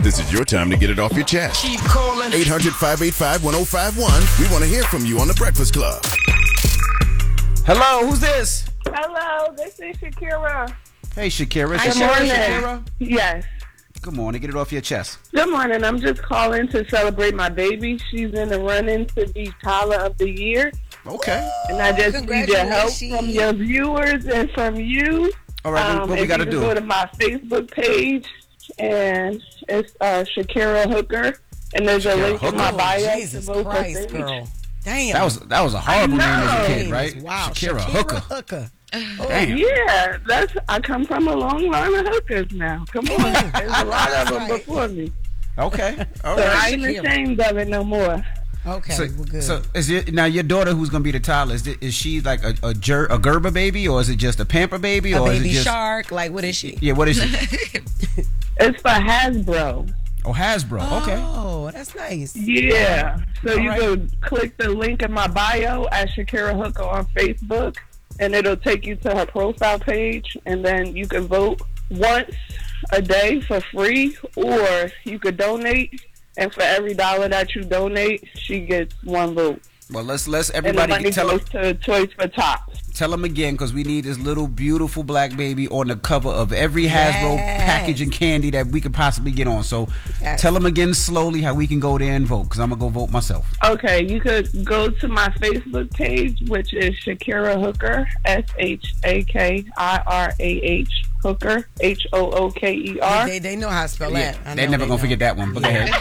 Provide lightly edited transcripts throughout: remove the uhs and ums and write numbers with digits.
This is your time to get it off your chest. Keep calling. 800-585-1051. We want to hear from you on The Breakfast Club. Hello, who's this? Hello, this is Shakira. Hey, Shakira. Good morning. Shakira? Yes. Good morning. Get it off your chest. Good morning. I'm just calling to celebrate my baby. She's in the run-in to be Tyler of the Year. Okay. And I just need your help from your viewers and from you. All right, what we got to do? Go to my Facebook page, and it's Shakira Hooker. And there's a link in my bio. Jesus Christ, girl. Damn. That was a horrible name as a kid, right? Wow. Shakira Hooker. Damn. Yeah, I come from a long line of hookers now. Come on. There's a lot of them before me. Okay. All So right. I ain't ashamed of it no more. Okay, So, well, good. so now your daughter, who's gonna be the Tyler, is she like a Gerber baby, or is it just a pamper baby, a or baby is it just shark? Like, what is she? Yeah, what is she? It's for Hasbro. Oh, Hasbro. Okay. Oh, that's nice. Yeah. So you right. can click the link in my bio at Shakira Hooker on Facebook, and it'll take you to her profile page, and then you can vote once a day for free, or you could donate, and for every $1 that you donate, she gets one vote. Well, let's And the everybody money tell goes to Toys for Tots. them again, because we need this little beautiful black baby on the cover of every Hasbro package and candy that we could possibly get on. So tell them again slowly how we can go there and vote, because I'm gonna go vote myself. Okay, you could go to my Facebook page, which is Shakira Hooker, SHAKIRAH Hooker, HOOKER. They know how to spell that. I They're know never they gonna know. forget that one. But go ahead.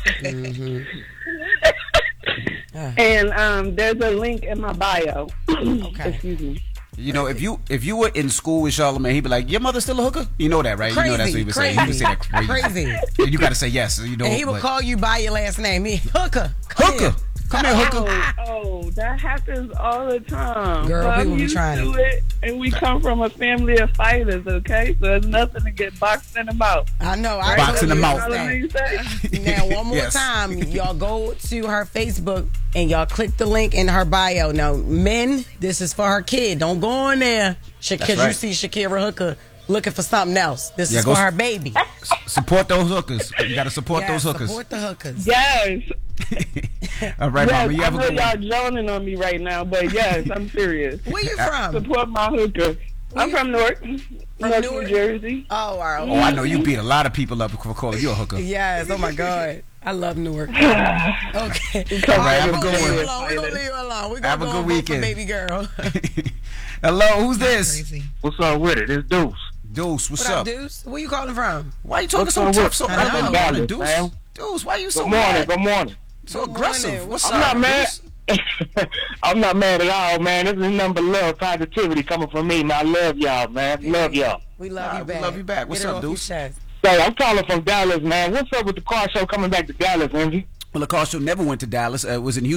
And there's a link in my bio. Okay. Excuse me. You know, if you were in school with Charlamagne, he'd be like, "Your mother's still a hooker." You know that, right? Crazy, You know that's what he would say. He would say that crazy. Crazy. You got to say yes. You know, And he would but- call you by your last name. Hooker. Hooker. Come here, Hooker. Oh, that happens all the time. Girl, so people I'm be used trying to it, and we come from a family of fighters, okay? So it's nothing to get boxed in the mouth. I know. I Box in the mouth. Now, one more Yes. time, y'all go to her Facebook and y'all click the link in her bio. Now, men, this is for her kid. Don't go on there because right. you see Shakira Hooker looking for something else. This Yeah, is go for her baby. Support those hookers. You got to support Yeah, those hookers. Support the hookers. Yes. All right, Yes, Mama. You I have a know good one. y'all joning on me right now, but yes, I'm serious. Where you from? Support my hooker. I'm from Newark, Newark, Newark? New Jersey. Oh, all right. Oh, I know you beat a lot of people up for calling you a hooker. Yes. Oh, my God. I love Newark. Okay. All right, have a good one. We're going to leave her alone. We're Have going a to good go vote weekend. for baby girl. Hello, who's this? Crazy. What's up with it? It's Deuce. Deuce, what's What up, up? Deuce? Where you calling from? Why you talking What's so up tough? with- So I know. good morning, Deuce. Man. Deuce, why you so Good morning. mad? Good morning. So Good aggressive. morning. What's I'm up, not mad. Deuce? I'm not mad at all, man. This is nothing but love, positivity coming from me, man. I love y'all, man. Love y'all. We love you we back. love you back. What's Get it up, off your Deuce? chest. So I'm calling from Dallas, man. What's up with the car show coming back to Dallas, Envy? Well, the car show never went to Dallas. It was in Houston.